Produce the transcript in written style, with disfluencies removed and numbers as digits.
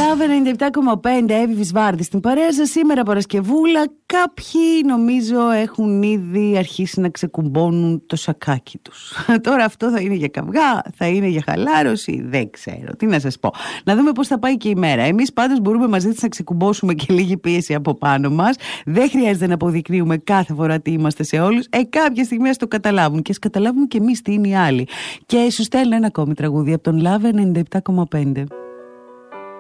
Love 97,5 Εύη Βυσβάρδη στην παρέα σας σήμερα Παρασκευούλα. Κάποιοι νομίζω έχουν ήδη αρχίσει να ξεκουμπώνουν το σακάκι τους. Τώρα αυτό θα είναι για καυγά, θα είναι για χαλάρωση, δεν ξέρω. Τι να σας πω. Να δούμε πώς θα πάει και η μέρα. Εμείς πάντως μπορούμε μαζί της να ξεκουμπώσουμε και λίγη πίεση από πάνω μας. Δεν χρειάζεται να αποδεικνύουμε κάθε φορά τι είμαστε σε όλους. Κάποια στιγμή ας το καταλάβουν και ας καταλάβουμε και εμείς τι είναι οι άλλοι. Και σου στέλνω ένα ακόμη τραγούδι από τον Love 97,5.